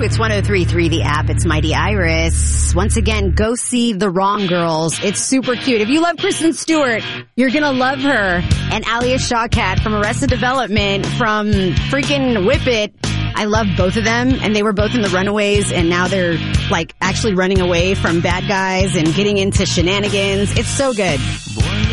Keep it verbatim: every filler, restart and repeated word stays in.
It's one oh three point three The App. It's Mighty Iris. Once again, go see The Wrong Girls. It's super cute. If you love Kristen Stewart, you're going to love her. And Alia Shawkat from Arrested Development, from freaking Whip It. I love both of them, and they were both in The Runaways, and now they're, like, actually running away from bad guys and getting into shenanigans. It's so good.